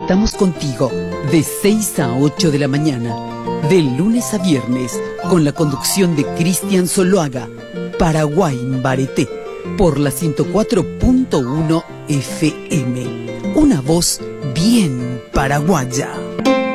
Estamos contigo de 6 a 8 de la mañana, de lunes a viernes, con la conducción de Cristian Zuluaga, Paraguay Bareté, por la 104.1 FM. Una voz bien paraguaya.